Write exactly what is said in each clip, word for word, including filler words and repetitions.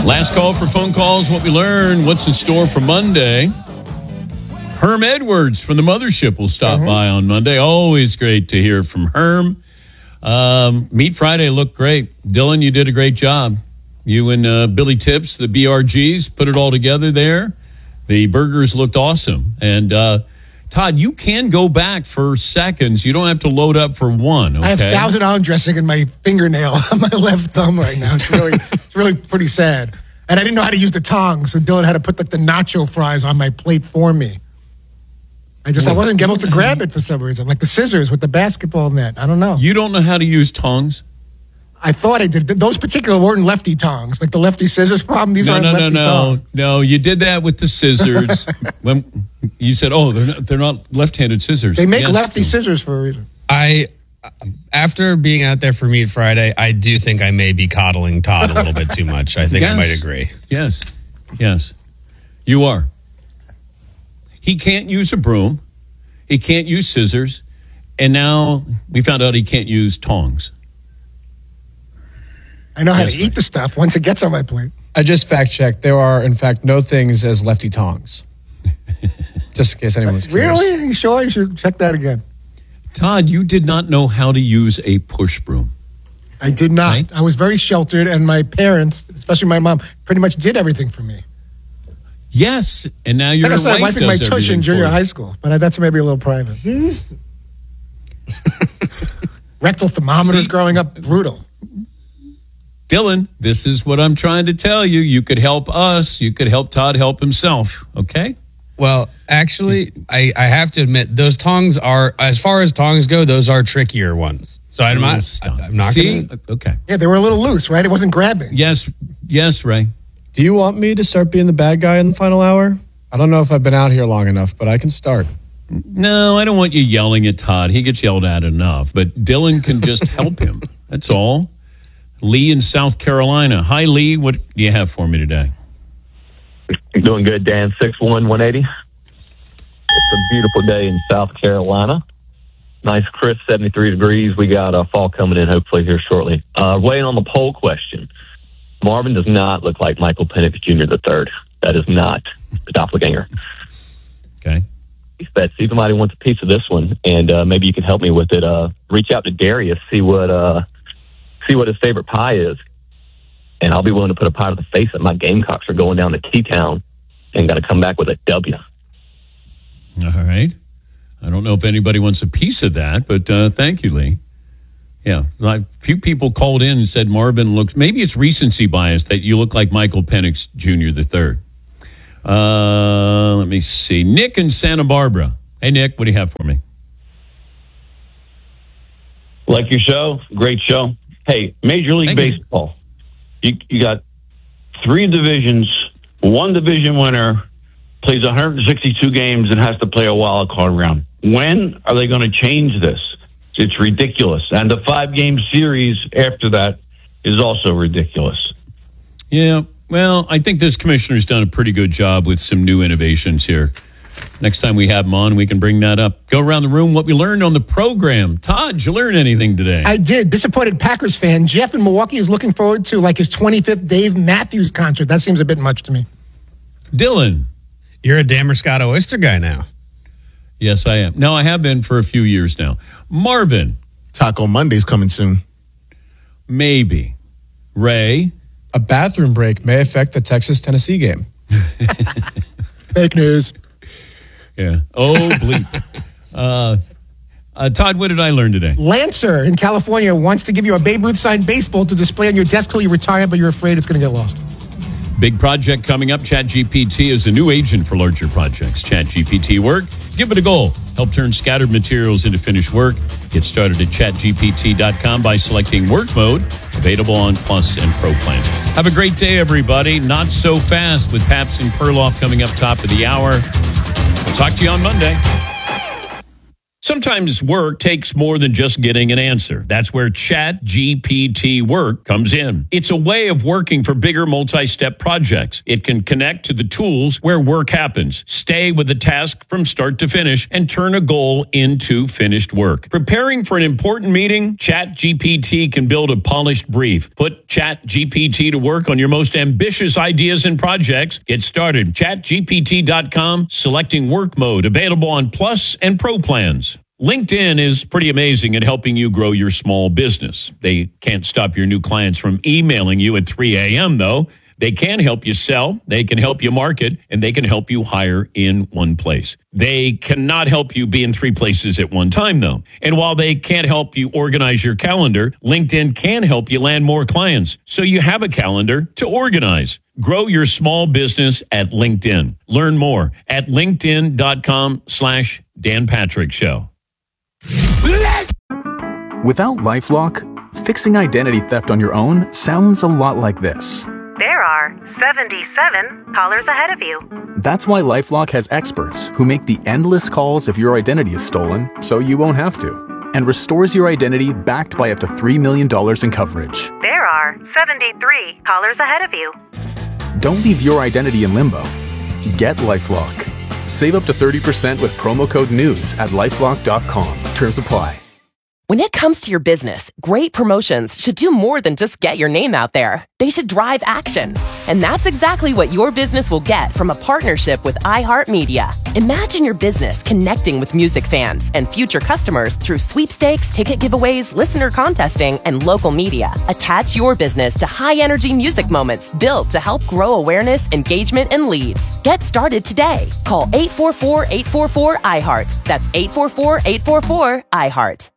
Last call for phone calls. What we learned. What's in store for Monday? Herm Edwards from the Mothership will stop mm-hmm. by on Monday. Always great to hear from Herm. Um, Meat Friday looked great. Dylan, you did a great job. You and uh, Billy Tips, the B R Gs, put it all together there. The burgers looked awesome. And uh, Todd, you can go back for seconds. You don't have to load up for one. Okay? I have Thousand Island dressing in my fingernail on my left thumb right now. It's really, it's really pretty sad. And I didn't know how to use the tongs, so Dylan had to put like the nacho fries on my plate for me. I just I wasn't able to grab it for some reason, like the scissors with the basketball net. I don't know. You don't know how to use tongs? I thought I did. Those particular weren't lefty tongs, like the lefty scissors problem. These no, aren't no, lefty no, tongs. no, no. You did that with the scissors. When you said, "Oh, they're not, they're not left-handed scissors." They make yes. lefty scissors for a reason. I, after being out there for Meat Friday, I do think I may be coddling Todd a little bit too much. I think yes. I might agree. Yes, yes, you are. He can't use a broom. He can't use scissors, and now we found out he can't use tongs. I know how yes, to eat the stuff once it gets on my plate. I just fact-checked. There are, in fact, no things as lefty tongs. Just in case anyone was curious. Really? Are you sure? You should check that again. Todd, you did not know how to use a push broom. I did not. Right? I was very sheltered, and my parents, especially my mom, pretty much did everything for me. Yes, and now your like I started wife wiping my does tush in everything junior for you. high school, but that's maybe a little private. Rectal thermometers See? growing up, brutal. Dylan, this is what I'm trying to tell you. You could help us. You could help Todd help himself, okay? Well, actually, I, I have to admit, those tongs are, as far as tongs go, those are trickier ones. So I'm not, Stop. I'm not See? gonna, Okay. Yeah, they were a little loose, right? It wasn't grabbing. Yes, yes, Ray. Do you want me to start being the bad guy in the final hour? I don't know if I've been out here long enough, but I can start. No, I don't want you yelling at Todd. He gets yelled at enough. But Dylan can just help him. That's all. Lee in South Carolina. Hi, Lee. What do you have for me today? Doing good, Dan. six one, one eighty. It's a beautiful day in South Carolina. Nice, crisp, seventy-three degrees. We got uh, fall coming in, hopefully, here shortly. Uh, weighing on the poll question. Marvin does not look like Michael Penix Junior the third. That is not the doppelganger. Okay. Bet, see if somebody wants a piece of this one, and uh, maybe you can help me with it. Uh, reach out to Darius, see what uh, see what his favorite pie is, and I'll be willing to put a pie to the face that my Gamecocks are going down to T-Town and got to come back with a W. All right. I don't know if anybody wants a piece of that, but uh, thank you, Lee. Yeah, a few people called in and said Marvin looks, maybe it's recency bias that you look like Michael Penix Junior the third. Uh, let me see. Nick in Santa Barbara. Hey, Nick, what do you have for me? Like your show? Great show. Hey, Major League Thank Baseball. You. you you got three divisions, one division winner plays one hundred sixty-two games and has to play a wild card round. When are they going to change this? It's ridiculous. And the five-game series after that is also ridiculous. Yeah, well, I think this commissioner's done a pretty good job with some new innovations here. Next time we have him on, we can bring that up. Go around the room, what we learned on the program. Todd, did you learn anything today? I did. Disappointed Packers fan. Jeff in Milwaukee is looking forward to like his twenty-fifth Dave Matthews concert. That seems a bit much to me. Dylan. You're a Damerscott Oyster guy now. Yes, I am. No, I have been for a few years now. Marvin. Taco Monday's coming soon. Maybe. Ray. A bathroom break may affect the Texas-Tennessee game. Fake news. Yeah. Oh, bleep. uh, uh, Todd, what did I learn today? Lancer in California wants to give you a Babe Ruth signed baseball to display on your desk till you retire, but you're afraid it's going to get lost. Big project coming up. ChatGPT is a new agent for larger projects. ChatGPT Work. Give it a goal. Help turn scattered materials into finished work. Get started at chat G P T dot com by selecting Work Mode. Available on Plus and Pro plans. Have a great day, everybody. Not so fast with Paps and Perloff coming up top of the hour. We'll talk to you on Monday. Sometimes work takes more than just getting an answer. That's where Chat G P T Work comes in. It's a way of working for bigger multi-step projects. It can connect to the tools where work happens, stay with the task from start to finish, and turn a goal into finished work. Preparing for an important meeting, Chat G P T can build a polished brief. Put Chat G P T to work on your most ambitious ideas and projects. Get started. chat G P T dot com, selecting work mode, available on Plus and Pro plans. LinkedIn is pretty amazing at helping you grow your small business. They can't stop your new clients from emailing you at three a.m., though. They can help you sell, they can help you market, and they can help you hire in one place. They cannot help you be in three places at one time, though. And while they can't help you organize your calendar, LinkedIn can help you land more clients, so you have a calendar to organize. Grow your small business at LinkedIn. Learn more at linkedin.com slash Dan Patrick Show. Without LifeLock, fixing identity theft on your own sounds a lot like this. There are seventy-seven callers ahead of you. That's why LifeLock has experts who make the endless calls if your identity is stolen, so you won't have to, and restores your identity backed by up to three million dollars in coverage. There are seventy-three callers ahead of you. Don't leave your identity in limbo. Get LifeLock. Save up to thirty percent with promo code NEWS at lifelock dot com. Terms apply. When it comes to your business, great promotions should do more than just get your name out there. They should drive action. And that's exactly what your business will get from a partnership with iHeartMedia. Imagine your business connecting with music fans and future customers through sweepstakes, ticket giveaways, listener contesting, and local media. Attach your business to high-energy music moments built to help grow awareness, engagement, and leads. Get started today. Call eight four four, eight four four, I heart. That's eight four four, eight four four, I heart.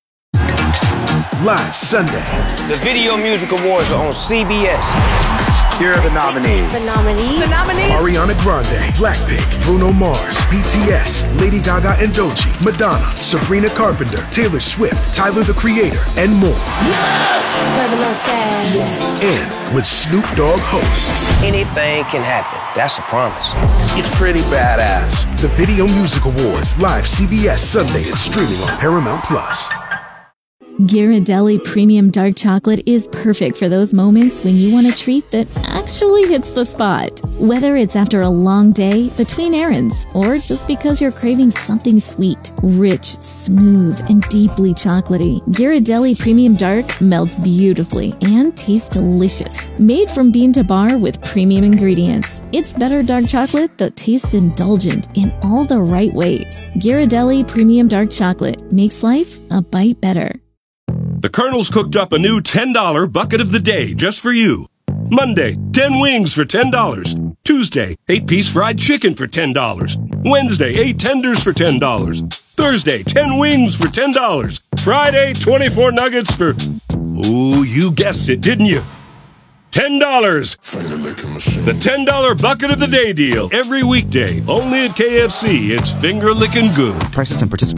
Live Sunday. The Video Music Awards are on C B S. Here are the nominees. The nominees. The nominees. Ariana Grande, Blackpink, Bruno Mars, B T S, Lady Gaga and Doechii, Madonna, Sabrina Carpenter, Taylor Swift, Tyler the Creator, and more. Yes! Serving no sass. And with Snoop Dogg hosts. Anything can happen. That's a promise. It's pretty badass. The Video Music Awards, live C B S Sunday and streaming on Paramount Plus. Ghirardelli Premium Dark Chocolate is perfect for those moments when you want a treat that actually hits the spot. Whether it's after a long day, between errands, or just because you're craving something sweet, rich, smooth, and deeply chocolatey, Ghirardelli Premium Dark melts beautifully and tastes delicious. Made from bean to bar with premium ingredients, it's better dark chocolate that tastes indulgent in all the right ways. Ghirardelli Premium Dark Chocolate makes life a bite better. The Colonel's cooked up a new ten dollar bucket of the day just for you. Monday, ten wings for ten dollars. Tuesday, eight piece fried chicken for ten dollars. Wednesday, eight tenders for ten dollars. Thursday, ten wings for ten dollars. Friday, twenty-four nuggets for... Ooh, you guessed it, didn't you? ten dollars. The ten dollar bucket of the day deal. Every weekday, only at K F C. It's finger licking good. Prices and participation.